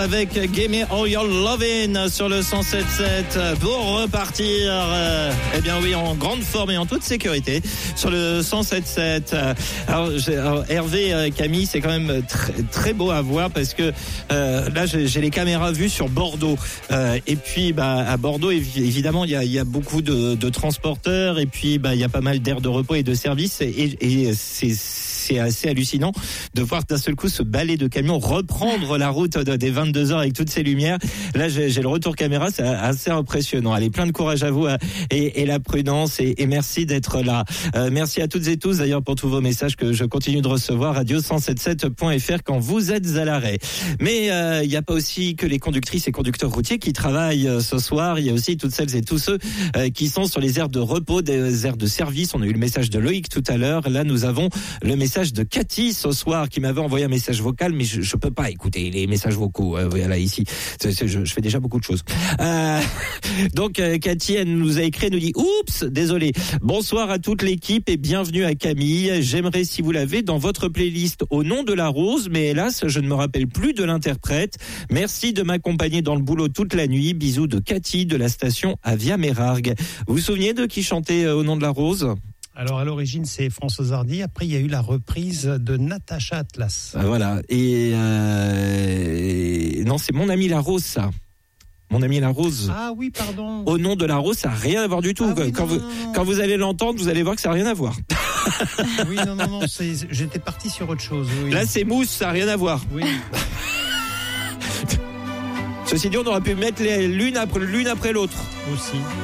Avec Gimme All Your Lovin' sur le 107.7 pour repartir, eh bien oui, en grande forme et en toute sécurité sur le 107.7. Alors Hervé, Camille, c'est quand même très beau à voir parce que là j'ai les caméras vues sur Bordeaux et puis à Bordeaux évidemment il y a beaucoup de transporteurs et puis il y a pas mal d'aires de repos et de services et c'est assez hallucinant de voir d'un seul coup ce balai de camions reprendre la route des 22h avec toutes ces lumières. Là, j'ai le retour caméra, c'est assez impressionnant. Allez, plein de courage à vous et la prudence et merci d'être là. Merci à toutes et tous d'ailleurs pour tous vos messages que je continue de recevoir. Radio177.fr quand vous êtes à l'arrêt. Mais il n'y a pas aussi que les conductrices et conducteurs routiers qui travaillent ce soir. Il y a aussi toutes celles et tous ceux qui sont sur les aires de repos, des aires de service. On a eu le message de Loïc tout à l'heure. Là, nous avons le message de Cathy ce soir qui m'avait envoyé un message vocal, mais je peux pas écouter les messages vocaux. Voilà, ici, je fais déjà beaucoup de choses. Donc Cathy, elle nous a écrit, elle nous dit oups, désolé. Bonsoir à toute l'équipe et bienvenue à Camille. J'aimerais, si vous l'avez, dans votre playlist Au nom de la rose, mais hélas, je ne me rappelle plus de l'interprète. Merci de m'accompagner dans le boulot toute la nuit. Bisous de Cathy de la station Avia Mérargues. Vous vous souvenez de qui chantait Au nom de la rose ? Alors à l'origine c'est Françoise Hardy, après il y a eu la reprise de Natacha Atlas. Voilà, et non, c'est Mon ami la rose, ça. Mon ami la rose. Ah oui, pardon. Au nom de la rose, ça n'a rien à voir du tout. Ah, oui, quand vous allez l'entendre, vous allez voir que ça n'a rien à voir. Oui, non, j'étais parti sur autre chose. Oui. Là c'est Mousse, ça n'a rien à voir. Oui. Ceci dit, on aurait pu mettre l'une après l'autre. Aussi.